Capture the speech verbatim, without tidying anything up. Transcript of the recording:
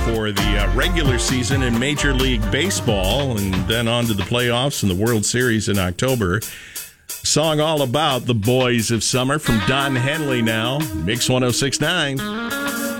for the uh, regular season in Major League Baseball, and then on to the playoffs and the World Series in October. Song all about the boys of summer from Don Henley now. Mix one oh six point nine.